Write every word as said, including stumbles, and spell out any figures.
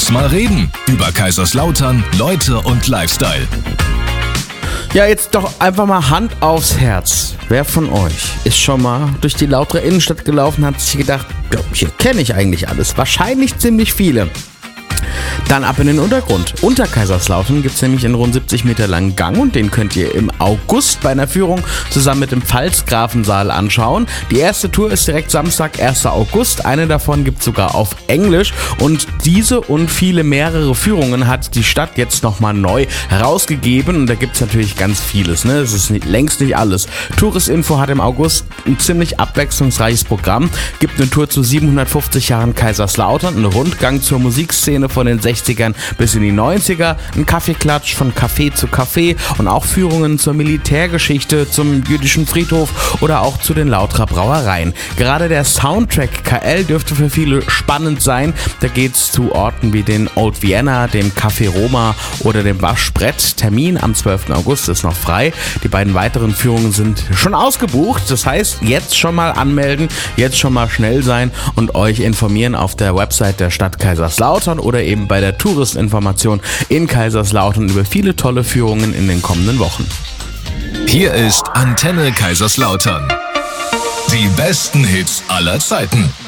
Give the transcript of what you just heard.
uns mal reden über Kaiserslautern, Leute und Lifestyle. Ja, jetzt doch einfach mal Hand aufs Herz. Wer von euch ist schon mal durch die Lauterer Innenstadt gelaufen, hat sich gedacht, ja, hier kenne ich eigentlich alles. Wahrscheinlich ziemlich viele. Dann ab in den Untergrund. Unter Kaiserslautern gibt es nämlich einen rund siebzig Meter langen Gang und den könnt ihr im August bei einer Führung zusammen mit dem Pfalzgrafensaal anschauen. Die erste Tour ist direkt Samstag, erster August. Eine davon gibt es sogar auf Englisch und diese und viele mehrere Führungen hat die Stadt jetzt nochmal neu herausgegeben und da gibt es natürlich ganz vieles. Ne? Das ist nicht, längst nicht alles. Touristinfo hat im August ein ziemlich abwechslungsreiches Programm. Gibt eine Tour zu siebenhundertfünfzig Jahren Kaiserslautern, einen Rundgang zur Musikszene von den sechzigern bis in die neunziger, ein Kaffeeklatsch von Café zu Café und auch Führungen zur Militärgeschichte, zum jüdischen Friedhof oder auch zu den Lauterer Brauereien. Gerade der Soundtrack K L dürfte für viele spannend sein. Da geht's zu Orten wie den Old Vienna, dem Café Roma oder dem Waschbrett. Termin am zwölften August ist noch frei. Die beiden weiteren Führungen sind schon ausgebucht. Das heißt, jetzt schon mal anmelden, jetzt schon mal schnell sein und euch informieren auf der Website der Stadt Kaiserslautern oder eben bei der Touristinformation in Kaiserslautern über viele tolle Führungen in den kommenden Wochen. Hier ist Antenne Kaiserslautern. Die besten Hits aller Zeiten.